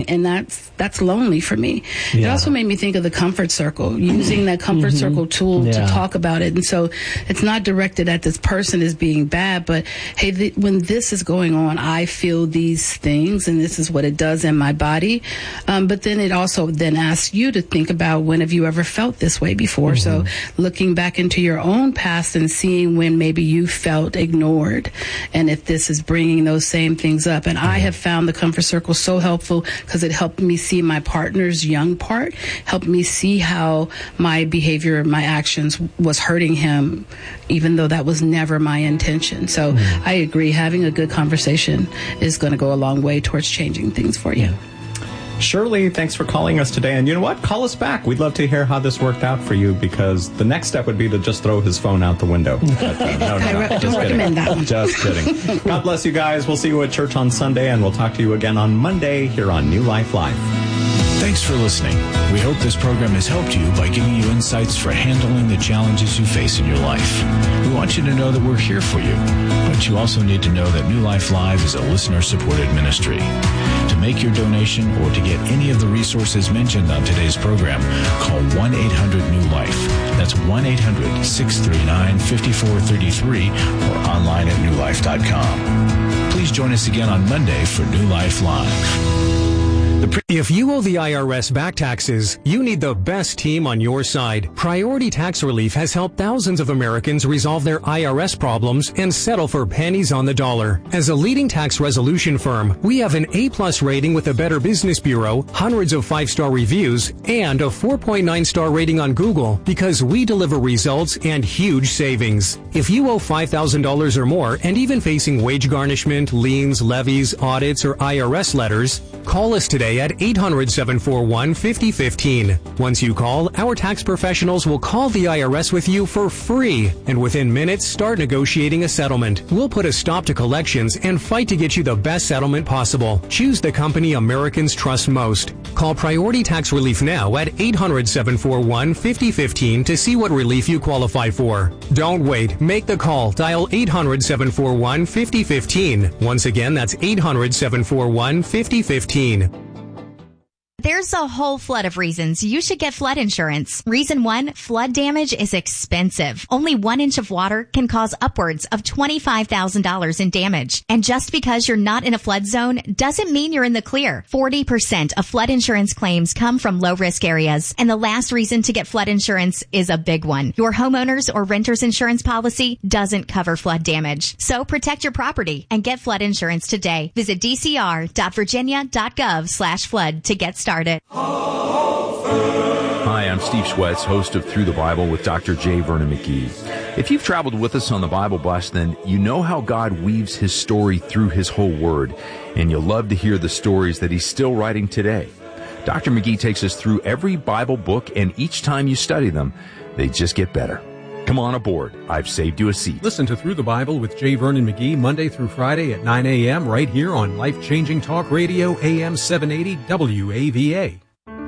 and that's lonely for me. It also made me think of the comfort circle, using that comfort circle tool to talk about it. And so it's not directed at this person as being bad, but hey, when this is going on, I feel these things, and this is what it does in my body. But then it also then asks you to think about, when have you ever felt this way before? So looking back into your own past and seeing when maybe you felt ignored, and if this is bringing those same things up. And I have found the comfort circle so helpful because it helped me see my partner's young part, helped me see how my behavior, my actions was hurting him, even though that was never my intention. So I agree, having a good conversation is going to go a long way towards changing things for you. Shirley, thanks for calling us today. And you know what? Call us back. We'd love to hear how this worked out for you, because the next step would be to just throw his phone out the window. But, I don't recommend that one. Just kidding. God bless you guys. We'll see you at church on Sunday, and we'll talk to you again on Monday here on New Life Live. Thanks for listening. We hope this program has helped you by giving you insights for handling the challenges you face in your life. We want you to know that we're here for you, but you also need to know that New Life Live is a listener-supported ministry. To make your donation or to get any of the resources mentioned on today's program, call 1-800-NEW-LIFE. That's 1-800-639-5433 or online at newlife.com. Please join us again on Monday for New Life Live. If you owe the IRS back taxes, you need the best team on your side. Priority Tax Relief has helped thousands of Americans resolve their IRS problems and settle for pennies on the dollar. As a leading tax resolution firm, we have an A+ rating with the Better Business Bureau, hundreds of 5-star reviews, and a 4.9-star rating on Google because we deliver results and huge savings. If you owe $5,000 or more and even facing wage garnishment, liens, levies, audits, or IRS letters, call us today at 800-741-5015. Once you call, our tax professionals will call the IRS with you for free, and within minutes start negotiating a settlement. We'll put a stop to collections and fight to get you the best settlement possible. Choose the company Americans trust most. Call Priority Tax Relief now at 800-741-5015 to see what relief you qualify for. Don't wait. Make the call. Dial 800-741-5015. Once again, that's 800-741-5015. There's a whole flood of reasons you should get flood insurance. Reason 1, flood damage is expensive. Only 1 inch of water can cause upwards of $25,000 in damage. And just because you're not in a flood zone doesn't mean you're in the clear. 40% of flood insurance claims come from low-risk areas. And the last reason to get flood insurance is a big one. Your homeowner's or renter's insurance policy doesn't cover flood damage. So protect your property and get flood insurance today. Visit dcr.virginia.gov/flood to get started. Hi, I'm Steve Schwetz, host of Through the Bible with Dr. J. Vernon McGee. If you've traveled with us on the Bible Bus, then you know how God weaves His story through His whole Word, and you'll love to hear the stories that He's still writing today. Dr. McGee takes us through every Bible book, and each time you study them, they just get better. Come on aboard. I've saved you a seat. Listen to Through the Bible with J. Vernon McGee Monday through Friday at 9 a.m. right here on Life-Changing Talk Radio AM 780 WAVA.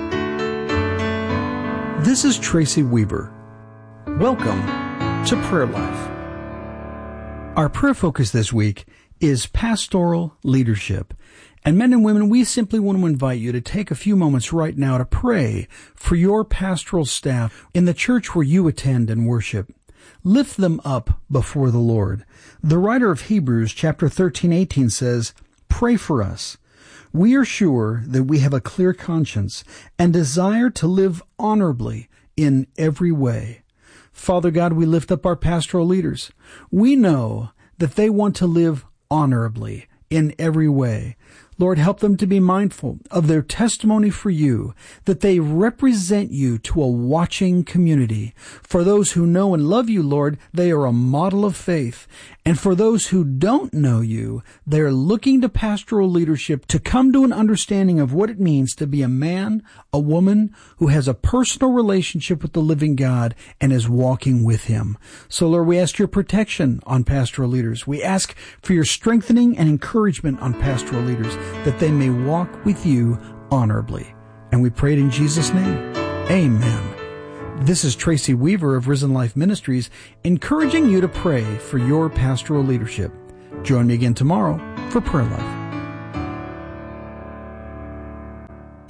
This is Tracy Weber. Welcome to Prayer Life. Our prayer focus this week is pastoral leadership. And men and women, we simply want to invite you to take a few moments right now to pray for your pastoral staff in the church where you attend and worship. Lift them up before the Lord. The writer of Hebrews chapter 13:18 says, "Pray for us. We are sure that we have a clear conscience and desire to live honorably in every way." Father God, we lift up our pastoral leaders. We know that they want to live honorably in every way. Lord, help them to be mindful of their testimony for you, that they represent you to a watching community. For those who know and love you, Lord, they are a model of faith. And for those who don't know you, they are looking to pastoral leadership to come to an understanding of what it means to be a man, a woman who has a personal relationship with the living God and is walking with Him. So, Lord, we ask your protection on pastoral leaders. We ask for your strengthening and encouragement on pastoral leaders, that they may walk with you honorably. And we pray it in Jesus' name. Amen. This is Tracy Weaver of Risen Life Ministries, encouraging you to pray for your pastoral leadership. Join me again tomorrow for Prayer Life.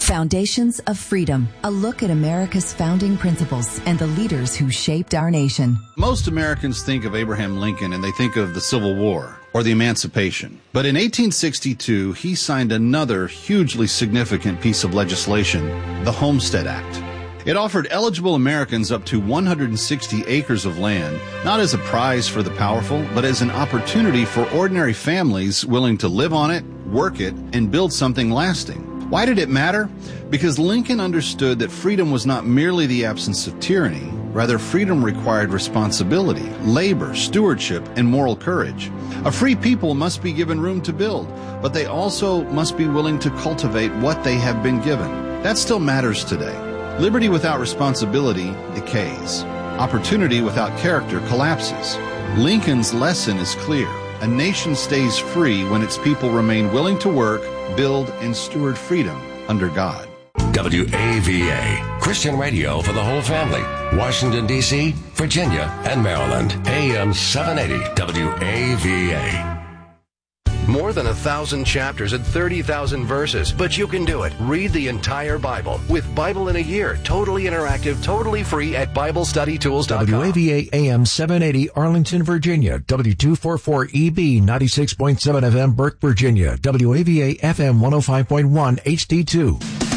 Foundations of Freedom, a look at America's founding principles and the leaders who shaped our nation. Most Americans think of Abraham Lincoln and they think of the Civil War or the Emancipation. But in 1862, he signed another hugely significant piece of legislation, the Homestead Act. It offered eligible Americans up to 160 acres of land, not as a prize for the powerful, but as an opportunity for ordinary families willing to live on it, work it, and build something lasting. Why did it matter? Because Lincoln understood that freedom was not merely the absence of tyranny. Rather, freedom required responsibility, labor, stewardship, and moral courage. A free people must be given room to build, but they also must be willing to cultivate what they have been given. That still matters today. Liberty without responsibility decays. Opportunity without character collapses. Lincoln's lesson is clear. A nation stays free when its people remain willing to work, build, and steward freedom under God. WAVA, Christian radio for the whole family. Washington, D.C., Virginia, and Maryland. AM 780 WAVA. More than 1,000 chapters and 30,000 verses, but you can do it. Read the entire Bible with Bible in a Year, totally interactive, totally free at BibleStudyTools.com. WAVA AM 780 Arlington, Virginia. W244EB 96.7 FM Burke, Virginia. WAVA FM 105.1 HD2.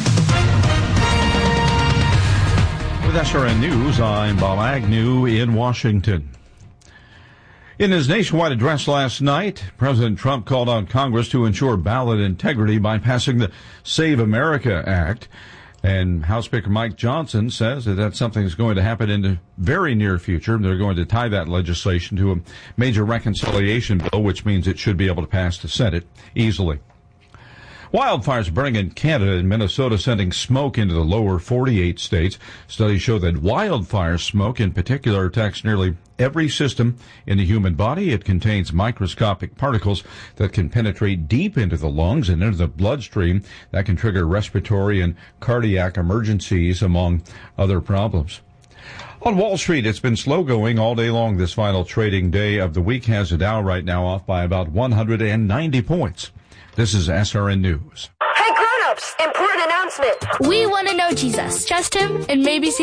With SRN News, I'm Bob Agnew in Washington. In his nationwide address last night, President Trump called on Congress to ensure ballot integrity by passing the Save America Act. And House Speaker Mike Johnson says that that's something that's going to happen in the very near future. They're going to tie that legislation to a major reconciliation bill, which means it should be able to pass the Senate easily. Wildfires burning in Canada and Minnesota, sending smoke into the lower 48 states. Studies show that wildfire smoke in particular attacks nearly every system in the human body. It contains microscopic particles that can penetrate deep into the lungs and into the bloodstream. That can trigger respiratory and cardiac emergencies, among other problems. On Wall Street, it's been slow going all day long. This final trading day of the week has the Dow right now off by about 190 points. This is SRN News. Hey, grown-ups, important announcement. We want to know Jesus. Trust him and maybe see